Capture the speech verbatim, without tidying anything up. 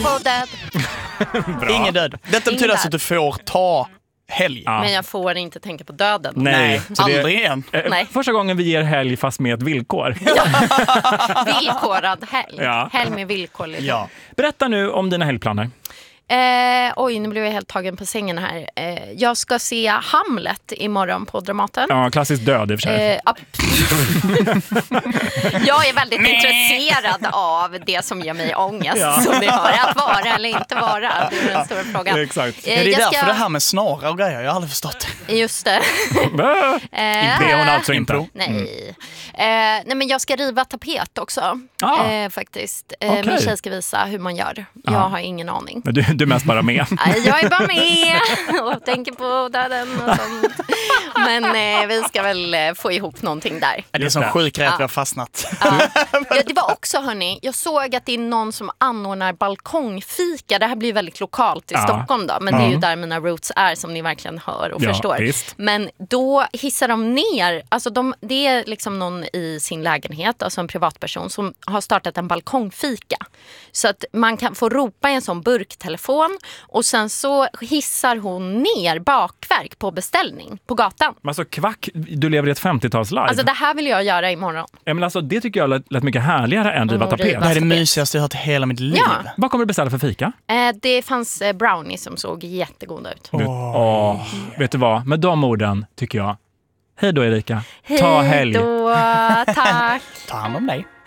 på död. Ingen död. Detta betyder alltså att du får ta helg. Ja. Men jag får inte tänka på döden. Nej, Nej. Så det, aldrig igen. Eh, Nej. Första gången vi ger helg fast med ett villkor. Villkorad helg. Ja. Helg med villkor. Liksom. Ja. Berätta nu om dina helgplaner. Eh, oj, nu blev jag helt tagen på sängen här. Eh, jag ska se Hamlet imorgon på Dramaten. Ja, klassiskt död i och för sig. Eh, ja. Jag är väldigt intresserad av det som ger mig ångest. Ja. Som ni hör, att vara eller inte vara. Det är den stora frågan. Exakt. Eh, Ja, det är jag därför ska- det här med snara och grejer, jag har aldrig förstått. Just det. Det är hon alltså inte. Impro. Nej. Eh, nej, men jag ska riva tapet också. Ah. Eh, faktiskt. Eh, Okej. Min tjej ska visa hur man gör. Jag Ah. har ingen aning. Men du, du är mest bara med. Nej, jag är bara med och tänker på döden och sånt. Men eh, vi ska väl eh, få ihop någonting där. Det är Just som det. sjuk rätt Ja. vi har fastnat. Ja. Ja, det var också, hörni, jag såg att det är någon som anordnar balkongfika. Det här blir väldigt lokalt i Ja. Stockholm då. Men det är ju Mm. där mina roots är, som ni verkligen hör och Ja, förstår. visst. Men då hissar de ner, alltså de, det är liksom någon i sin lägenhet, alltså en privatperson som har startat en balkongfika. Så att man kan få ropa i en sån burktelefon och sen så hissar hon ner bakverk på beställning på gatan. Men alltså kvack, du lever i ett femtiotalslive. Alltså det här vill jag göra imorgon. Ja, men alltså, det tycker jag lät, lät mycket härligare än riva Och tapet. riva. Det här är det mysigaste jag har hört i hela mitt liv. Ja. Vad kommer du beställa för fika? Eh, det fanns eh, brownie som såg jättegoda ut. Vet, åh, vet du vad? Med de orden tycker jag. Hej då Erika. Ta helg. Hej då, tack. Ta hand om dig.